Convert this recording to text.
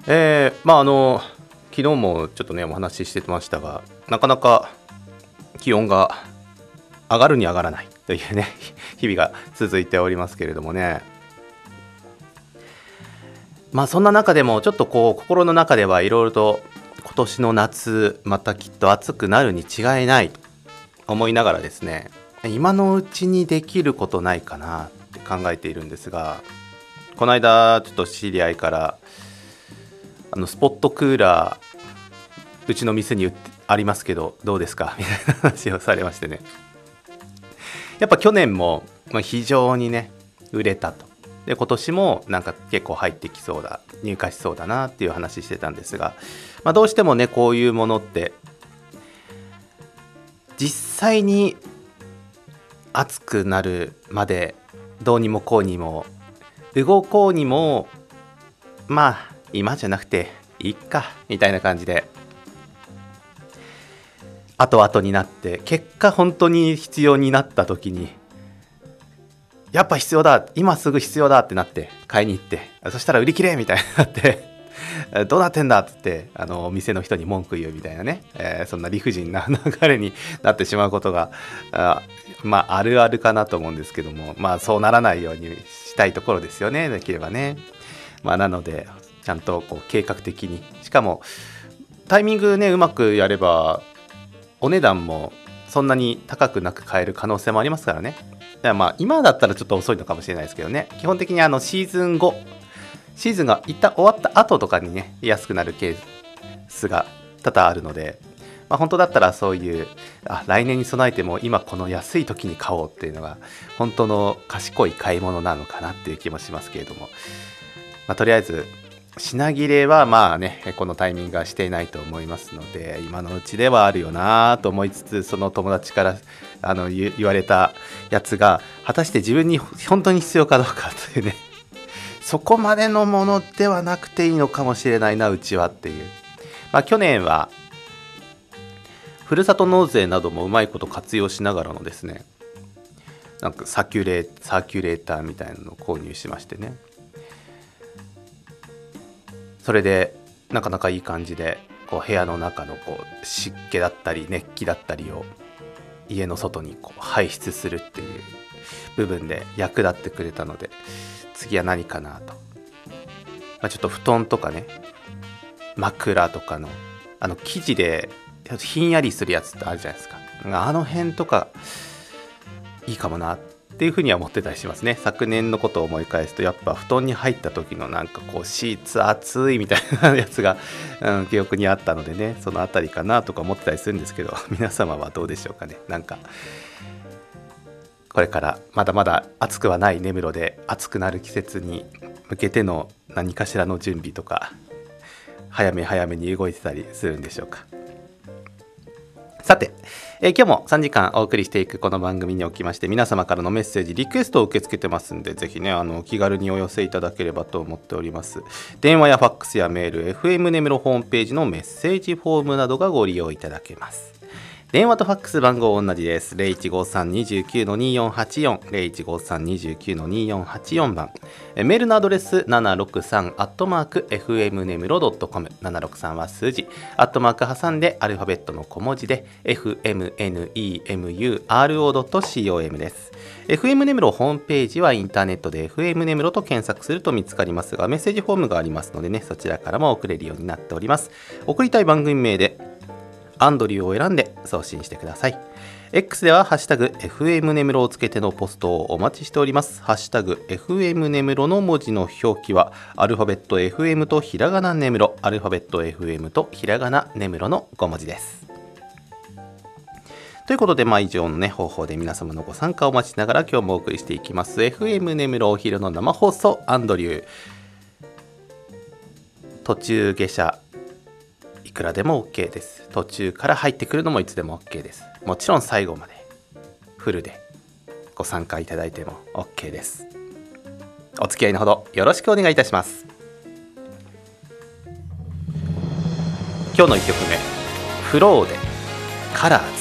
昨日もちょっとねお話ししてましたが、なかなか気温が上がるに上がらないというね日々が続いておりますけれどもね。そんな中でもちょっと心の中ではいろいろと今年の夏またきっと暑くなるに違いないと思いながらですね、今のうちにできることないかなって考えているんですが、この間ちょっと知り合いからスポットクーラーうちの店にありますけどどうですかみたいな話をされましてね。やっぱ去年も非常にね売れたと。で今年もなんか結構入ってきそうだ、入荷しそうだなっていう話してたんですが、どうしてもねこういうものって実際に暑くなるまでどうにもこうにも動こうにも今じゃなくていいかみたいな感じで後々になって、結果本当に必要になった時にやっぱ必要だ、今すぐ必要だってなって買いに行って、そしたら売り切れみたいになってどうなってんだっつってお店の人に文句言うみたいなね、そんな理不尽な流れになってしまうことがあるあるかなと思うんですけども、そうならないようにしたいところですよね、できればね。なのでちゃんと計画的に、しかもタイミングねうまくやればお値段もそんなに高くなく買える可能性もありますからね。だから今だったらちょっと遅いのかもしれないですけどね、基本的にシーズン後、シーズンが一旦終わった後とかにね安くなるケースが多々あるので、本当だったらそういう来年に備えても今この安い時に買おうっていうのが本当の賢い買い物なのかなっていう気もしますけれども、とりあえず品切れはこのタイミングはしていないと思いますので、今のうちではあるよなと思いつつ、その友達から言われたやつが果たして自分に本当に必要かどうかというねそこまでのものではなくていいのかもしれないなうちはっていう。去年はふるさと納税などもうまいこと活用しながらのですね、なんかサーキュレーターみたいなのを購入しましてね、それでなかなかいい感じで部屋の中の湿気だったり熱気だったりを家の外に排出するっていう部分で役立ってくれたので、次は何かなと、ちょっと布団とかね枕とかの生地でひんやりするやつってあるじゃないですか、あの辺とかいいかもなっていうふうには思ってたりしますね。昨年のことを思い返すとやっぱ布団に入った時のなんかシーツ熱いみたいなやつが、記憶にあったのでね、そのあたりかなとか思ってたりするんですけど、皆様はどうでしょうかね。なんかこれからまだまだ暑くはない根室で暑くなる季節に向けての何かしらの準備とか早め早めに動いてたりするんでしょうか。さて、今日も3時間お送りしていくこの番組におきまして、皆様からのメッセージリクエストを受け付けてますんで、ぜひね気軽にお寄せいただければと思っております。電話やファックスやメール、 FM 根室ホームページのメッセージフォームなどがご利用いただけます。電話とファックス番号同じです。 0153-29-2484 0153-29-2484 番、メールのアドレス 763@fmnemuro.com、 763は数字、アットマーク挟んでアルファベットの小文字で fmnemuro.com です。 FM 根室ホームページはインターネットで FM 根室と検索すると見つかりますが、メッセージフォームがありますのでね、そちらからも送れるようになっております。送りたい番組名でアンドリューを選んで送信してください。 X ではハッシュタグ FM 根室をつけてのポストをお待ちしております。ハッシュタグ FM 根室の文字の表記はアルファベット FM とひらがな根室、アルファベット FM とひらがな根室の5文字です。ということで、以上のね方法で皆様のご参加をお待ちながら今日もお送りしていきます FM 根室お昼の生放送アンドリュー。途中下車いくらでも OK です。途中から入ってくるのもいつでも OK です。もちろん最後までフルでご参加いただいても OK です。お付き合いのほどよろしくお願いいたします。今日の1曲目、フローでカラーズ。